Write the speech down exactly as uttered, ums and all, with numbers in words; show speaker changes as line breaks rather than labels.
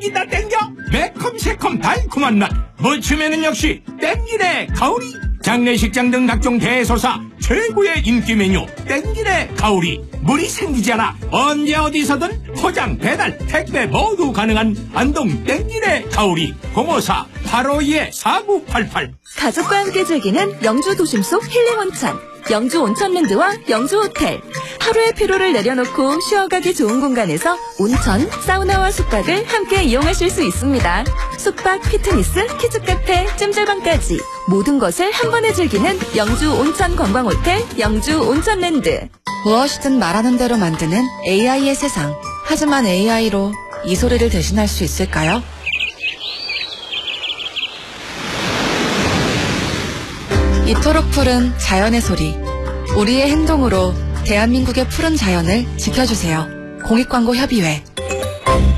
땡긴다 땡겨. 매콤새콤 달콤한 맛. 무침에는 역시 땡기네 가오리. 장례식장 등 각종 대소사 최고의 인기 메뉴 땡기네 가오리. 물이 생기지 않아 언제 어디서든 포장 배달 택배 모두 가능한 안동 땡기네 가오리. 공오사 팔오이 사구팔팔.
가족과 함께 즐기는 영주 도심 속 힐링 온천 영주 온천랜드와 영주 호텔. 하루의 피로를 내려놓고 쉬어가기 좋은 공간에서 온천, 사우나와 숙박을 함께 이용하실 수 있습니다. 숙박, 피트니스, 키즈카페, 찜질방까지 모든 것을 한 번에 즐기는 영주 온천 관광호텔 영주 온천랜드.
무엇이든 말하는 대로 만드는 에이아이의 세상. 하지만 에이아이로 이 소리를 대신할 수 있을까요? 이토록 푸른 자연의 소리. 우리의 행동으로 대한민국의 푸른 자연을 지켜주세요. 공익광고협의회.